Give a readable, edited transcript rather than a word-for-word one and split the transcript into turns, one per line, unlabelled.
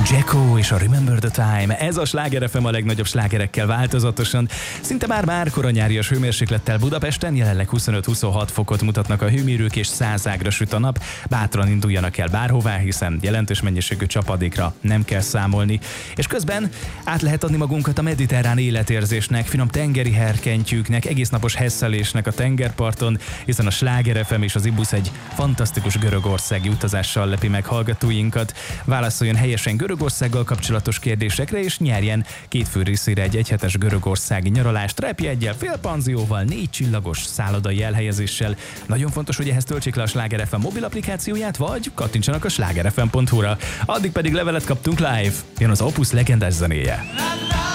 Jacko és a Remember the Time. Ez a Sláger FM a legnagyobb slágerekkel változatosan. Szinte már koronyárias hőmérséklettel Budapesten, jelenleg 25-26 fokot mutatnak a hőmérők, és 100 ágra süt a nap. Bátran induljanak el bárhová, hiszen jelentős mennyiségű csapadékra nem kell számolni. És közben át lehet adni magunkat a mediterrán életérzésnek, finom tengeri herkentyűknek, egésznapos hesszelésnek a tengerparton, hiszen a Sláger FM és az Ibusz egy fantasztikus görögországi utazással lepi meg hallgatóinkat. Válaszoljon helyesen Görögországgal kapcsolatos kérdésekre, és nyerjen 2 fő részére egy egyhetes görögországi nyaralást, repjeggyel, félpanzióval, 4 csillagos szállodai elhelyezéssel. Nagyon fontos, hogy ehhez töltsék le a Sláger FM mobil applikációját, vagy kattintsanak a slágerfm.hu-ra. Addig pedig levelet kaptunk live. Jön az Opus legendás zenéje.